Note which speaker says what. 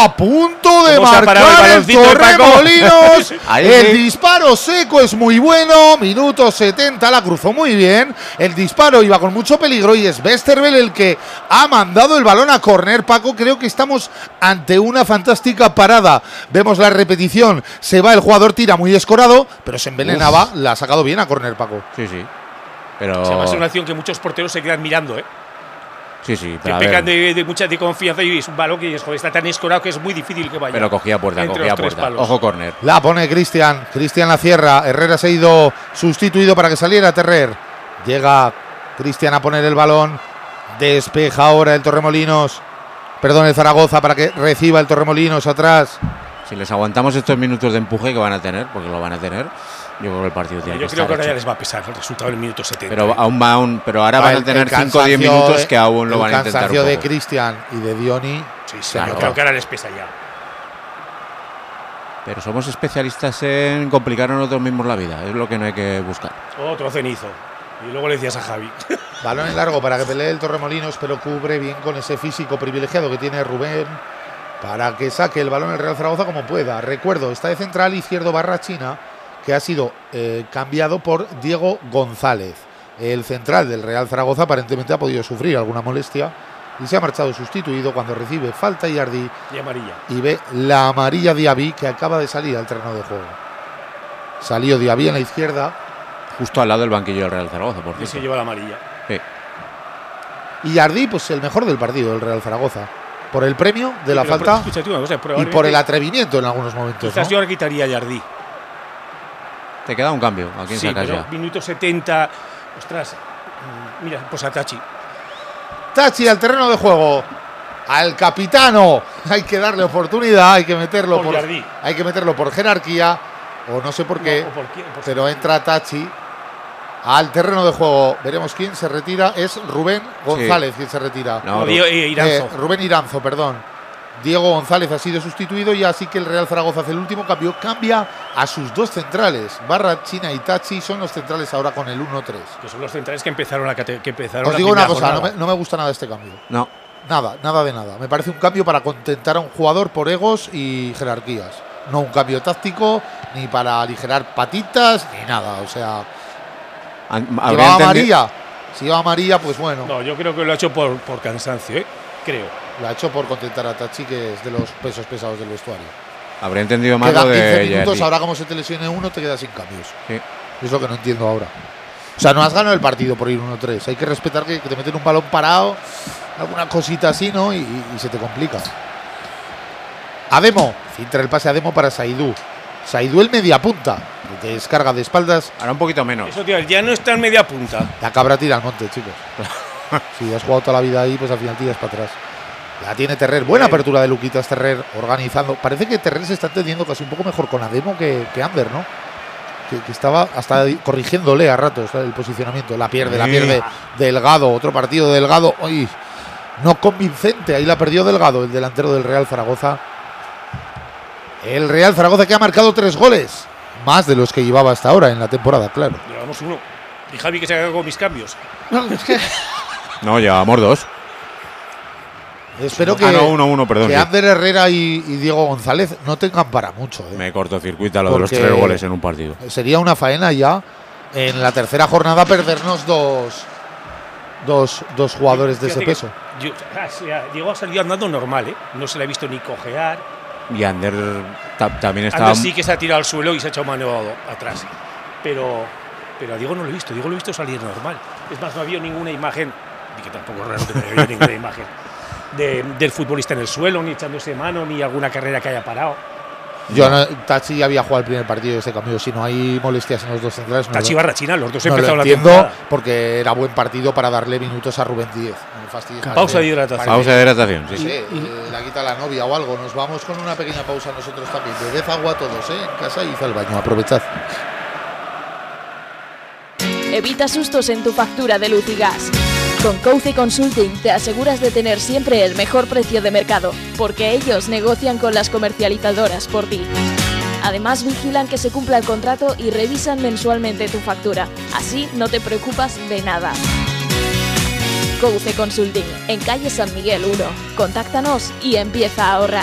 Speaker 1: a punto de marcar el Torremolinos. El disparo seco es muy bueno. Minuto 70, la cruzó muy bien. El disparo iba con mucho peligro y es Westerveld el que ha mandado el balón a córner. Paco, creo que estamos ante una fantástica parada. Vemos la repetición. Se va el jugador, tira muy escorado, pero se envenenaba. La ha sacado bien a córner, Paco.
Speaker 2: Sí, sí. Pero
Speaker 3: se va a ser una acción que muchos porteros se quedan mirando, ¿eh?
Speaker 2: Sí, sí.
Speaker 3: Que pecan de mucha confianza y es un balón que está tan escorado que es muy difícil que vaya.
Speaker 2: Pero cogía puerta, cogía puerta. Ojo, córner.
Speaker 1: La pone Cristian. Cristian la cierra. Herrera se ha ido sustituido para que saliera Terrer. Llega Cristian a poner el balón. Despeja ahora el Torremolinos. Perdón, el Zaragoza para que reciba el Torremolinos atrás.
Speaker 2: Si les aguantamos estos minutos de empuje que van a tener, porque lo van a tener, yo creo que el partido tiene que estar.
Speaker 3: Yo creo que ahora
Speaker 2: hecho.
Speaker 3: ya les va a pesar el resultado del minuto 70.
Speaker 2: Pero pero ahora van a tener 5 o 10 minutos que aún lo van a intentar.
Speaker 1: El cansancio de Cristian y de Dioni.
Speaker 3: Sí, claro, yo creo que ahora les pesa ya.
Speaker 2: Pero somos especialistas en complicar a nosotros mismos la vida, es lo que no hay que buscar.
Speaker 3: Otro cenizo. Y luego le decías a Javi.
Speaker 1: Balón en largo para que pelee el Torremolinos, pero cubre bien con ese físico privilegiado que tiene Rubén para que saque el balón el Real Zaragoza como pueda. Recuerdo, está de central izquierdo Barrachina, que ha sido cambiado por Diego González. El central del Real Zaragoza aparentemente ha podido sufrir alguna molestia y se ha marchado sustituido cuando recibe falta Yardi
Speaker 3: y amarilla.
Speaker 1: Y ve la amarilla Diaby, que acaba de salir al terreno de juego. Salió Diaby en la izquierda.
Speaker 2: Justo al lado del banquillo del Real Zaragoza, por cierto.
Speaker 3: Y se lleva la amarilla.
Speaker 2: Sí.
Speaker 1: Y Yardi, pues el mejor del partido del Real Zaragoza. Por el premio de la falta y por el atrevimiento en algunos momentos.
Speaker 3: Quizás yo ahora quitaría a Yardi.
Speaker 2: Te queda un cambio. ¿A quién sacas ya?
Speaker 3: Minuto 70. Ostras. Mira, pues a Tachi.
Speaker 1: Tachi al terreno de juego. Al capitano. Hay que darle oportunidad. Hay que meterlo hay que meterlo por jerarquía. O no sé por qué. Pero entra Tachi al terreno de juego. Veremos quién se retira. Es Rubén González quien se retira.
Speaker 2: No,
Speaker 3: Iranzo.
Speaker 1: Rubén Iranzo, perdón. Diego González ha sido sustituido y así que el Real Zaragoza hace el último cambio. Cambia a sus dos centrales. Barrachina y Tachi son los centrales ahora con el 1-3.
Speaker 3: Que son los centrales que empezaron
Speaker 1: Os digo una cosa, no me gusta nada este cambio.
Speaker 2: No.
Speaker 1: Nada de nada. Me parece un cambio para contentar a un jugador por egos y jerarquías. No un cambio táctico, ni para aligerar patitas, ni nada. O sea, llevaba amarilla. Si lleva amarilla, pues bueno.
Speaker 3: No, yo creo que lo ha hecho por cansancio, creo.
Speaker 1: Lo ha hecho por contentar a Tachi, que es de los pesos pesados del vestuario.
Speaker 2: Habría entendido más
Speaker 1: Quedan
Speaker 2: lo de
Speaker 1: 15 minutos,
Speaker 2: Yardi.
Speaker 1: ahora como se te lesione uno, te quedas sin cambios.
Speaker 2: Sí.
Speaker 1: Es lo que no entiendo ahora. O sea, no has ganado el partido por ir 1-3. Hay que respetar que te meten un balón parado, alguna cosita así, ¿no? Y se te complica. Ademo, filtra el pase a Ademo para Saidú. Saidú el media punta. Descarga de espaldas.
Speaker 2: Ahora un poquito menos.
Speaker 3: Eso, tío, ya no está en media punta.
Speaker 1: La cabra tira al monte, chicos. Si has jugado toda la vida ahí, pues al final tiras para atrás. La tiene Terrer. Buena apertura de Luquitas Terrer organizando. Parece que Terrer se está entendiendo casi un poco mejor con Ademo que Ander, ¿no? Que estaba hasta corrigiéndole a ratos el posicionamiento. La pierde Delgado. Otro partido de Delgado. Uy, no convincente. Ahí la perdió Delgado, el delantero del Real Zaragoza. El Real Zaragoza que ha marcado 3 goles. Más de los que llevaba hasta ahora en la temporada, claro.
Speaker 3: Llevamos 1. Y Javi que se haga con mis cambios.
Speaker 2: No, llevamos 2.
Speaker 1: Espero que,
Speaker 2: 1-1, perdón.
Speaker 1: Que Ander Herrera y Diego González no tengan para mucho.
Speaker 2: Me cortocircuita lo de los 3 goles en un partido.
Speaker 1: Sería una faena ya en la tercera jornada perdernos dos jugadores de ese peso.
Speaker 3: Diego ha salido andando normal, No se le ha visto ni cojear.
Speaker 2: Y Ander también estaba.
Speaker 3: Ander sí que se ha tirado al suelo y se ha echado mano atrás. Pero a Diego no lo he visto. Diego lo he visto salir normal. Es más, no había ninguna imagen. Y que tampoco es raro que no haya ninguna imagen. Del futbolista en el suelo, ni echándose mano, ni alguna carrera que haya parado.
Speaker 1: Tachi ya había jugado el primer partido de ese cambio. Si no hay molestias en los dos centrales,
Speaker 3: Tachi y Barrachina, los dos empezaron
Speaker 1: la
Speaker 3: temporada.
Speaker 1: Entiendo, porque era buen partido para darle minutos a Rubén Díez.
Speaker 3: Pausa de hidratación.
Speaker 2: Pausa de hidratación, sí.
Speaker 1: La quita la novia o algo. Nos vamos con una pequeña pausa nosotros también. Bebed agua todos, en casa y id al baño. Aprovechad.
Speaker 4: Evita sustos en tu factura de luz y gas. Con Couce Consulting te aseguras de tener siempre el mejor precio de mercado, porque ellos negocian con las comercializadoras por ti. Además vigilan que se cumpla el contrato y revisan mensualmente tu factura. Así no te preocupas de nada. Couce Consulting, en calle San Miguel 1. Contáctanos y empieza a ahorrar.